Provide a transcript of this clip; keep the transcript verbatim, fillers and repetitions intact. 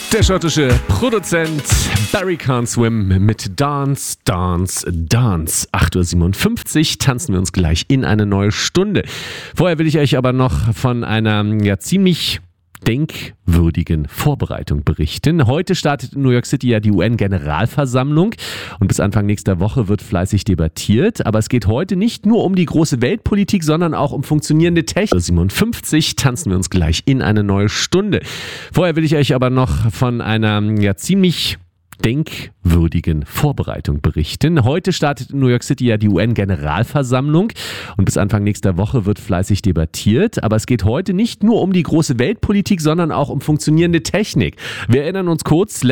Der schottische Produzent Barry Can't Swim mit Dance, Dance, Dance. acht Uhr siebenundfünfzig tanzen wir uns gleich in eine neue Stunde. Vorher will ich euch aber noch von einer ja ziemlich denkwürdigen Vorbereitung berichten. Heute startet in New York City ja die U N-Generalversammlung und bis Anfang nächster Woche wird fleißig debattiert. Aber es geht heute nicht nur um die große Weltpolitik, sondern auch um funktionierende Technik. siebenundfünfzig tanzen wir uns gleich in eine neue Stunde. Vorher will ich euch aber noch von einer ja ziemlich denkwürdigen Vorbereitung berichten. Heute startet in New York City ja die U N-Generalversammlung und bis Anfang nächster Woche wird fleißig debattiert. Aber es geht heute nicht nur um die große Weltpolitik, sondern auch um funktionierende Technik. Wir erinnern uns kurz,